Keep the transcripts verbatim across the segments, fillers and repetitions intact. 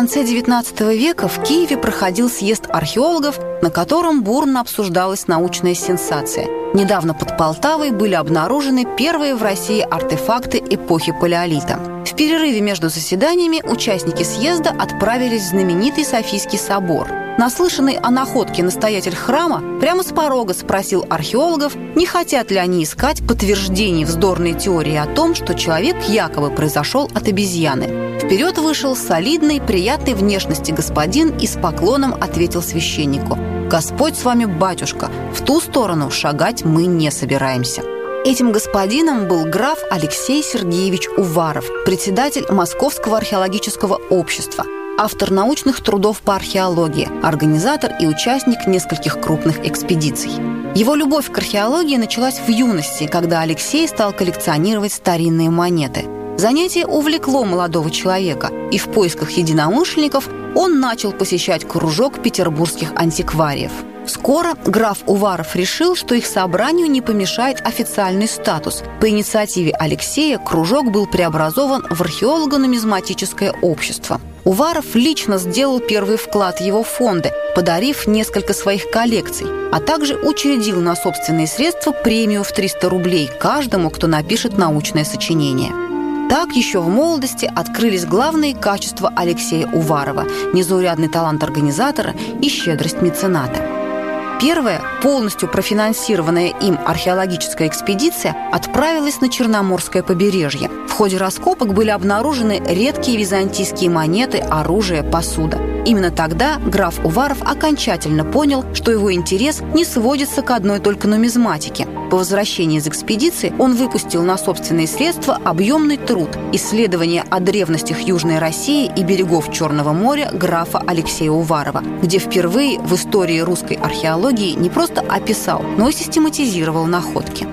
конце девятнадцатого века в Киеве проходил съезд археологов, на котором бурно обсуждалась научная сенсация. Недавно под Полтавой были обнаружены первые в России артефакты эпохи Палеолита. В перерыве между заседаниями участники съезда отправились в знаменитый Софийский собор. Наслышанный о находке настоятель храма прямо с порога спросил археологов, не хотят ли они искать подтверждений вздорной теории о том, что человек якобы произошел от обезьяны. Вперед вышел солидный, приятной внешности господин и с поклоном ответил священнику: «Господь с вами, батюшка, в ту сторону шагать мы не собираемся». Этим господином был граф Алексей Сергеевич Уваров, председатель Московского археологического общества, автор научных трудов по археологии, организатор и участник нескольких крупных экспедиций. Его любовь к археологии началась в юности, когда Алексей стал коллекционировать старинные монеты. Занятие увлекло молодого человека, и в поисках единомышленников он начал посещать кружок петербургских антиквариев. Скоро граф Уваров решил, что их собранию не помешает официальный статус. По инициативе Алексея кружок был преобразован в археолого-нумизматическое общество. Уваров лично сделал первый вклад в его фонды, подарив несколько своих коллекций, а также учредил на собственные средства премию в триста рублей каждому, кто напишет научное сочинение. Так еще в молодости открылись главные качества Алексея Уварова – незаурядный талант организатора и щедрость мецената. Первая, полностью профинансированная им археологическая экспедиция отправилась на Черноморское побережье. В ходе раскопок были обнаружены редкие византийские монеты, оружие, посуда. Именно тогда граф Уваров окончательно понял, что его интерес не сводится к одной только нумизматике. По возвращении из экспедиции он выпустил на собственные средства объемный труд «Исследование о древностях Южной России и берегов Черного моря» графа Алексея Уварова, где впервые в истории русской археологии не просто описал, но и систематизировал находки.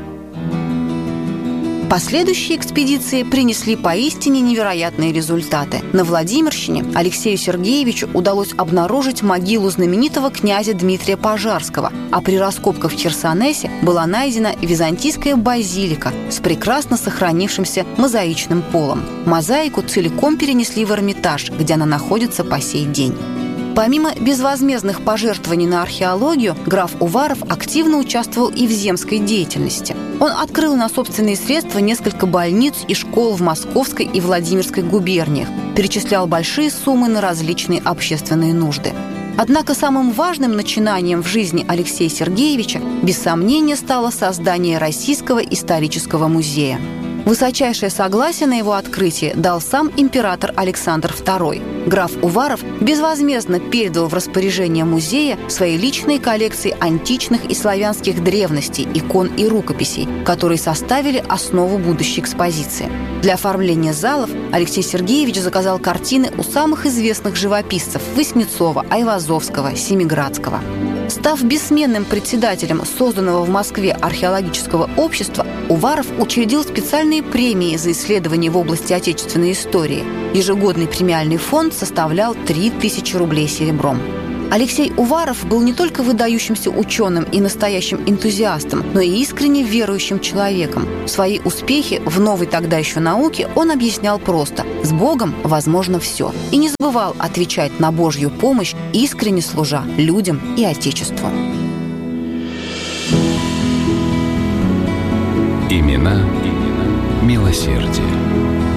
Последующие экспедиции принесли поистине невероятные результаты. На Владимирщине Алексею Сергеевичу удалось обнаружить могилу знаменитого князя Дмитрия Пожарского, а при раскопках в Херсонесе была найдена византийская базилика с прекрасно сохранившимся мозаичным полом. Мозаику целиком перенесли в Эрмитаж, где она находится по сей день. Помимо безвозмездных пожертвований на археологию, граф Уваров активно участвовал и в земской деятельности. Он открыл на собственные средства несколько больниц и школ в Московской и Владимирской губерниях, перечислял большие суммы на различные общественные нужды. Однако самым важным начинанием в жизни Алексея Сергеевича, без сомнения, стало создание Российского исторического музея. Высочайшее согласие на его открытие дал сам император Александр второй. Граф Уваров безвозмездно передал в распоряжение музея свои личные коллекции античных и славянских древностей, икон и рукописей, которые составили основу будущей экспозиции. Для оформления залов Алексей Сергеевич заказал картины у самых известных живописцев – Васнецова, Айвазовского, Семиградского. Став бессменным председателем созданного в Москве археологического общества, Уваров учредил специальные премии за исследования в области отечественной истории. Ежегодный премиальный фонд составлял три тысячи рублей серебром. Алексей Уваров был не только выдающимся ученым и настоящим энтузиастом, но и искренне верующим человеком. Свои успехи в новой тогда еще науке он объяснял просто: «С Богом возможно все», и не забывал отвечать на Божью помощь, искренне служа людям и Отечеству. Имена, имена милосердия.